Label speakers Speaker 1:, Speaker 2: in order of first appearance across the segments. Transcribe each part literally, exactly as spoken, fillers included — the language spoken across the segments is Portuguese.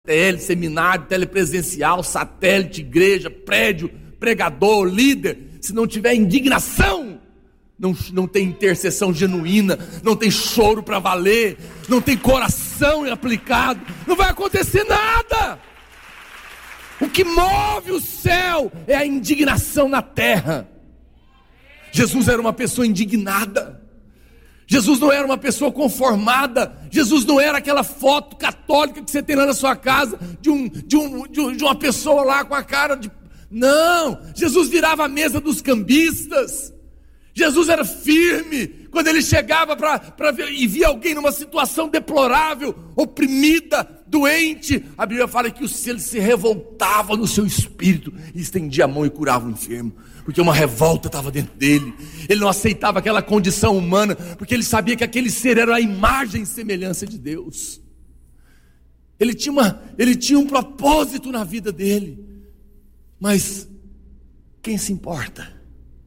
Speaker 1: T L, seminário, telepresencial, satélite, igreja, prédio, pregador, líder, se não tiver indignação, não, não tem intercessão genuína, não tem choro para valer, não tem coração aplicado, não vai acontecer nada. O que move o céu é a indignação na terra. Jesus era uma pessoa indignada. Jesus não era uma pessoa conformada. Jesus não era aquela foto católica que você tem lá na sua casa de, um, de, um, de, um, de uma pessoa lá com a cara de... Não, Jesus virava a mesa dos cambistas. Jesus era firme. Quando ele chegava para ver e via alguém numa situação deplorável, oprimida, doente, a Bíblia fala que ele se revoltava no seu espírito e estendia a mão e curava o enfermo, porque uma revolta estava dentro dele. Ele não aceitava aquela condição humana, porque ele sabia que aquele ser era a imagem e semelhança de Deus. Ele tinha, uma, ele tinha um propósito na vida dele. Mas quem se importa?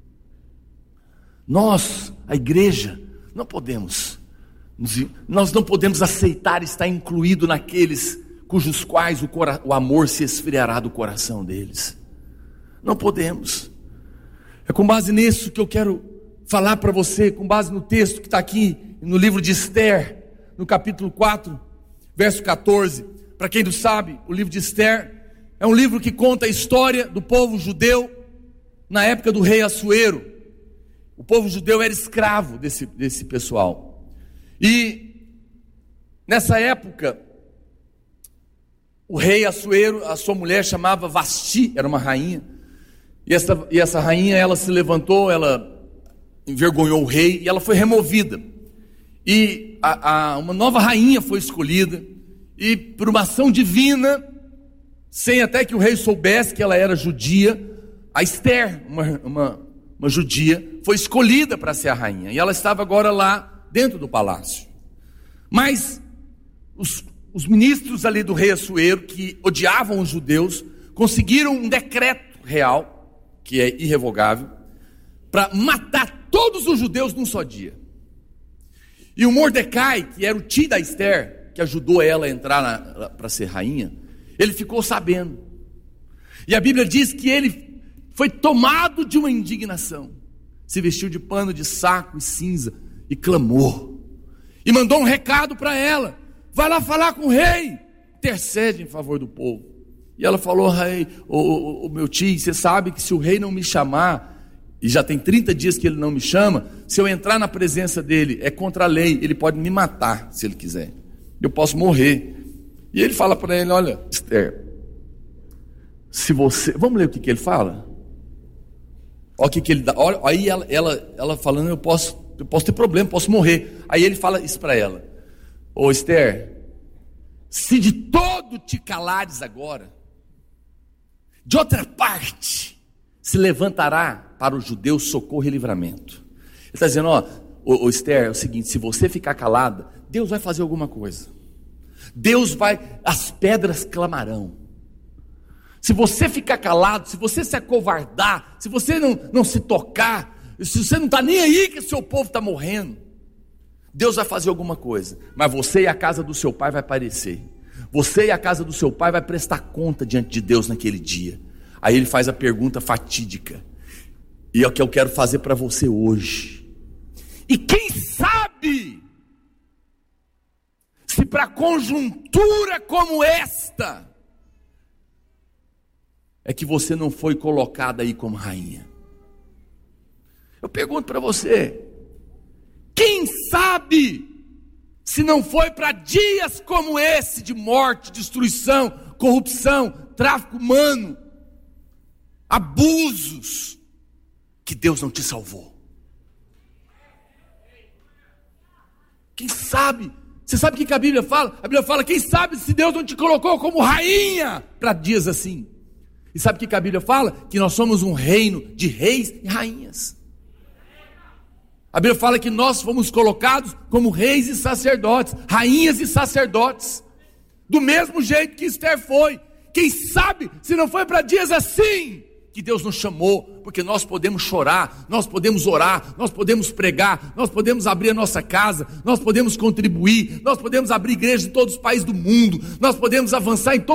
Speaker 1: Nós, a igreja, não podemos, nós não podemos aceitar estar incluído naqueles cujos quais o, cora, o amor se esfriará do coração deles. Não podemos. É com base nisso que eu quero falar para você, com base no texto que está aqui no livro de Esther, no capítulo quatro, verso catorze. Para quem não sabe, o livro de Esther é um livro que conta a história do povo judeu na época do rei Assuero. O povo judeu era escravo desse, desse pessoal. E nessa época, o rei Assuero, a sua mulher chamava Vasti, era uma rainha. E essa, e essa rainha, ela se levantou, ela envergonhou o rei e ela foi removida. E a, a, uma nova rainha foi escolhida. E por uma ação divina, sem até que o rei soubesse que ela era judia, a Esther, uma, uma, uma judia, foi escolhida para ser a rainha. E ela estava agora lá dentro do palácio. Mas os, os ministros ali do rei Assuero, que odiavam os judeus, conseguiram um decreto real, que é irrevogável, para matar todos os judeus num só dia. E o Mordecai, que era o tio da Esther, que ajudou ela a entrar para ser rainha, ele ficou sabendo. E a Bíblia diz que ele foi tomado de uma indignação, se vestiu de pano de saco e cinza e clamou, e mandou um recado para ela: vai lá falar com o rei, intercede em favor do povo. E ela falou: rei, o, o, o meu tio, você sabe que se o rei não me chamar, e já tem trinta dias que ele não me chama, se eu entrar na presença dele, é contra a lei, ele pode me matar se ele quiser, eu posso morrer. E ele fala para ele: olha, Esther, se você... Vamos ler o que, que ele fala? Olha o que, que ele dá. Olha, aí ela, ela, ela falando: eu posso, eu posso ter problema, posso morrer. Aí ele fala isso para ela: ô Esther, se de todo te calares agora, de outra parte se levantará para os judeus socorro e livramento. Ele está dizendo: ó, ô, ô Esther, é o seguinte, se você ficar calada, Deus vai fazer alguma coisa. Deus vai, as pedras clamarão. Se você ficar calado, se você se acovardar, se você não, não se tocar, se você não está nem aí que o seu povo está morrendo, Deus vai fazer alguma coisa. Mas você e a casa do seu pai vai parecer. Você e a casa do seu pai vai prestar conta diante de Deus naquele dia. Aí ele faz a pergunta fatídica, e é o que eu quero fazer para você hoje. E quem sabe se para conjuntura como esta é que você não foi colocada aí como rainha. Eu pergunto para você: quem sabe se não foi para dias como esse de morte, destruição, corrupção, tráfico humano, abusos, que Deus não te salvou? Quem sabe? Você sabe o que a Bíblia fala? A Bíblia fala: quem sabe se Deus não te colocou como rainha para dias assim? E sabe o que a Bíblia fala? Que nós somos um reino de reis e rainhas. A Bíblia fala que nós fomos colocados como reis e sacerdotes, rainhas e sacerdotes, do mesmo jeito que Esther foi. Quem sabe se não foi para dias assim que Deus nos chamou, porque nós podemos chorar, nós podemos orar, nós podemos pregar, nós podemos abrir a nossa casa, nós podemos contribuir, nós podemos abrir igrejas em todos os países do mundo, nós podemos avançar em todos